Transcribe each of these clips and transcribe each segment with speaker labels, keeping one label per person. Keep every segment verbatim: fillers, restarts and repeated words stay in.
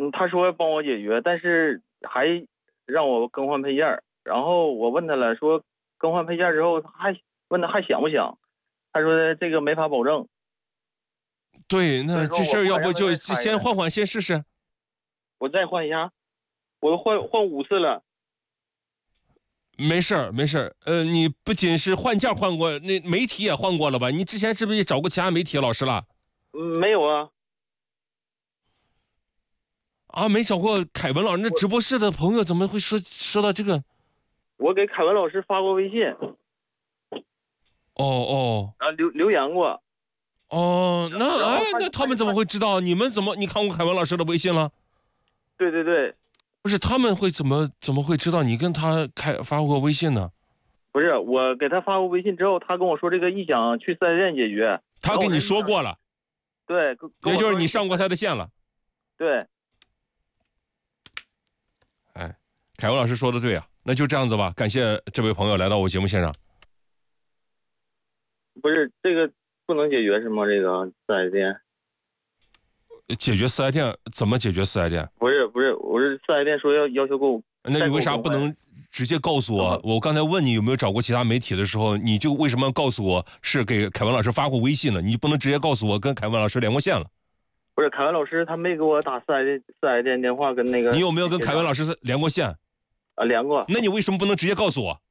Speaker 1: 嗯，他说帮我解决，但是还让我更换配件。然后我问他了，说更换配件之后，他还问他还想不想？他说这个没法保证。
Speaker 2: 对，那这事儿要不就先换换，先试试。
Speaker 1: 我再换一下，我都换换五次了。
Speaker 2: 没事儿，没事儿。呃，你不仅是换件换过，那媒体也换过了吧？你之前是不是也找过其他媒体老师了？
Speaker 1: 嗯，没有啊。
Speaker 2: 啊，没找过凯文老师，那直播室的朋友怎么会说说到这个？
Speaker 1: 我给凯文老师发过微信。
Speaker 2: 哦哦。
Speaker 1: 啊，留留言过。
Speaker 2: 哦，那哎，那他们怎么会知道？你们怎么你看过凯文老师的微信了？
Speaker 1: 对对对。
Speaker 2: 不是，他们会怎么怎么会知道你跟他开发过微信呢？
Speaker 1: 不是，我给他发过微信之后，他跟我说这个异响去四 S 店解决。
Speaker 2: 他跟你说过了。
Speaker 1: 对，
Speaker 2: 也就是你上过他的线了。
Speaker 1: 对。
Speaker 2: 哎，凯文老师说的对啊，那就这样子吧。感谢这位朋友来到我节目现场。
Speaker 1: 不是这个不能解决是吗？这个四 S 店
Speaker 2: 解决四 S 店怎么解决四 S 店？
Speaker 1: 不是不是，我是四 S 店说要要求购。
Speaker 2: 那你为啥不能直接告诉我？我刚才问你有没有找过其他媒体的时候，你就为什么要告诉我是给凯文老师发过微信呢？你就不能直接告诉我跟凯文老师连过线了？
Speaker 1: 不是，凯文老师他没给我打四 S 四 S 店电话跟那个。
Speaker 2: 你有没有跟凯文老师连过线？
Speaker 1: 啊，连过。
Speaker 2: 那你为什么不能直接告诉我？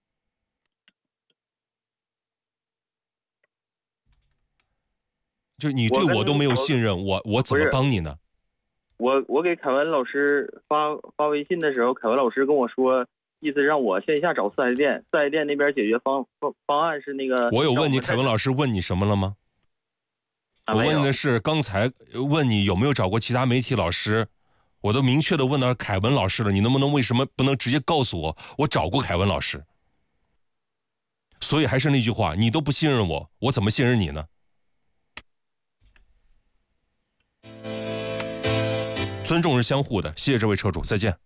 Speaker 2: 就你对我都没有信任，我我怎么帮你呢？
Speaker 1: 我我给凯文老师发发微信的时候，凯文老师跟我说，意思让我线下找四 S 店，四 S 店那边解决方方方案是那个。
Speaker 2: 我有问你凯文老师问你什么了吗？
Speaker 1: 啊、
Speaker 2: 我问的是刚才问你有没有找过其他媒体老师，我都明确的问到凯文老师了，你能不能为什么不能直接告诉我我找过凯文老师？所以还是那句话，你都不信任我，我怎么信任你呢？尊重是相互的，谢谢这位车主，再见。